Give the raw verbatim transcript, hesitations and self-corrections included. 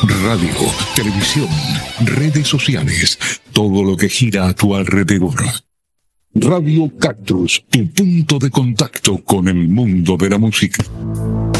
Radio, televisión, redes sociales, todo lo que gira a tu alrededor. Radio Cactus, tu punto de contacto con el mundo de la música.